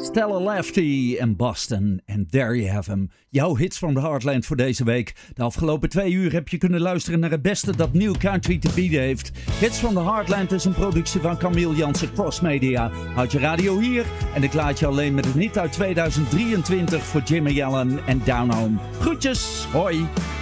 Stella Lefty en Boston. En there you have him. Jouw hits van de Heartland voor deze week. De afgelopen 2 uur heb je kunnen luisteren naar het beste dat New Country te bieden heeft. Hits van de Heartland is een productie van Camille Jansen Cross Media. Houd je radio hier en ik laat je alleen met een hit uit 2023 voor Jimmy Allen en Down Home. Groetjes, hoi!